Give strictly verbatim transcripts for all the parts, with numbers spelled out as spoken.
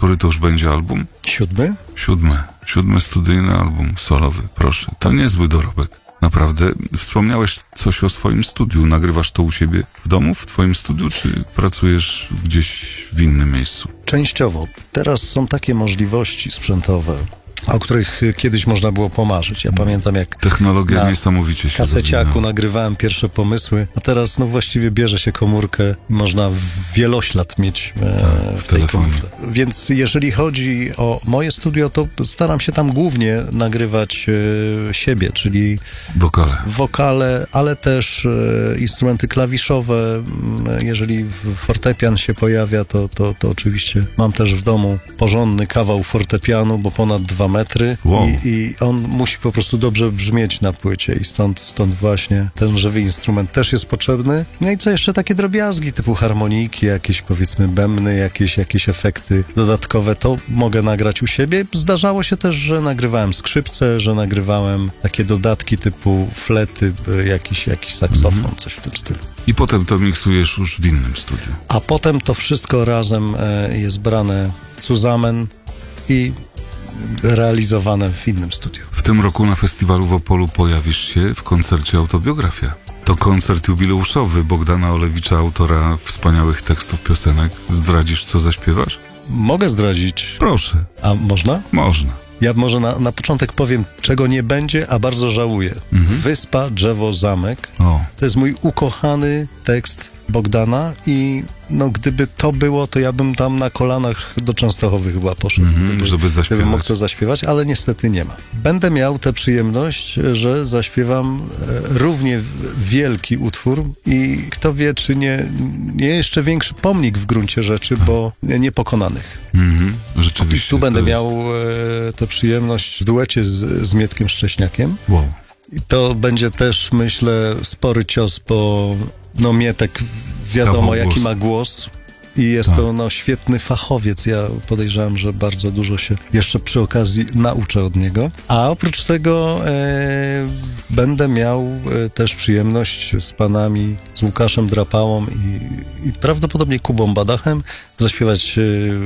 pory to już będzie album? Siódmy? Siódmy. Siódmy studyjny album solowy, proszę. To niezły dorobek. Naprawdę. Wspomniałeś coś o swoim studiu. Nagrywasz to u siebie w domu, w twoim studiu, czy pracujesz gdzieś w innym miejscu? Częściowo. Teraz są takie możliwości sprzętowe, o których kiedyś można było pomarzyć. Ja pamiętam, jak Technologia na niesamowicie się kaseciaku rozwinęła. nagrywałem pierwsze pomysły, a teraz no właściwie bierze się komórkę i można wieloślad mieć e, Tak, w w tej telefonie. komórce. Więc jeżeli chodzi o moje studio, to staram się tam głównie nagrywać e, siebie, czyli Wokale. wokale, ale też e, instrumenty klawiszowe. M, Jeżeli w- fortepian się pojawia, to, to, to oczywiście mam też w domu porządny kawał fortepianu, bo ponad dwa metry Wow. i, i on musi po prostu dobrze brzmieć na płycie i stąd, stąd właśnie ten żywy instrument też jest potrzebny. No i co jeszcze takie drobiazgi typu harmoniki, jakieś powiedzmy bębny, jakieś, jakieś efekty dodatkowe, to mogę nagrać u siebie. Zdarzało się też, że nagrywałem skrzypce, że nagrywałem takie dodatki typu flety, y, jakiś, jakiś saksofon, coś w tym stylu. I potem to miksujesz już w innym studiu. A potem to wszystko razem e, jest brane zusammen i realizowane w innym studiu. W tym roku na festiwalu w Opolu pojawisz się w koncercie Autobiografia. To koncert jubileuszowy Bogdana Olewicza, autora wspaniałych tekstów piosenek. Zdradzisz, co zaśpiewasz? Mogę zdradzić, Proszę, a można? można. Ja może na, na początek powiem, czego nie będzie, a bardzo żałuję. Mhm. Wyspa, drzewo, zamek. O, To jest mój ukochany tekst Bogdana i no gdyby to było, to ja bym tam na kolanach do Częstochowy chyba poszedł, mhm, gdyby, żeby gdybym mógł zaśpiewać. to zaśpiewać, ale niestety nie ma. Będę miał tę przyjemność, że zaśpiewam e, równie w- wielki utwór i kto wie, czy nie, nie jeszcze większy pomnik w gruncie rzeczy, bo niepokonanych. Mhm, I rzeczywiście. tu będę to miał jest- e, tę przyjemność w duecie z, z Mietkiem Szcześniakiem. Wow. I to będzie też, myślę, spory cios, bo no Mietek wiadomo, Kawał jaki głosu. ma głos i jest Tak. to no, świetny fachowiec. Ja podejrzewam, że bardzo dużo się jeszcze przy okazji nauczę od niego. A oprócz tego e, będę miał e, też przyjemność z panami, z Łukaszem Drapałą i, i prawdopodobnie Kubą Badachem zaśpiewać e,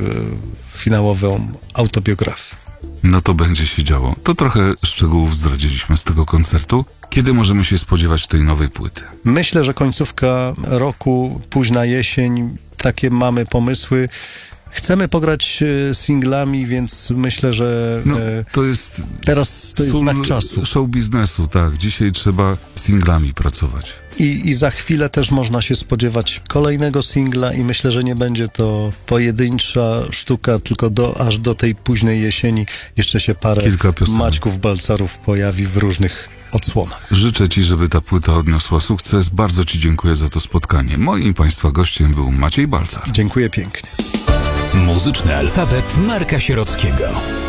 finałową autobiografię. No to będzie się działo. To trochę szczegółów zdradziliśmy z tego koncertu. Kiedy możemy się spodziewać tej nowej płyty? Myślę, że końcówka roku, późna jesień, takie mamy pomysły. Chcemy pograć e, singlami, więc myślę, że No, e, to jest teraz to jest sól znak czasu. show biznesu, tak. Dzisiaj trzeba singlami pracować. I, I za chwilę też można się spodziewać kolejnego singla i myślę, że nie będzie to pojedyncza sztuka, tylko do, aż do tej późnej jesieni jeszcze się parę Kilka piosenek. Maćków, Balcarów pojawi w różnych odsłonach. Życzę ci, żeby ta płyta odniosła sukces. Bardzo ci dziękuję za to spotkanie. Moim i państwa gościem był Maciej Balcar. Dziękuję pięknie. Muzyczny alfabet Marka Sierockiego.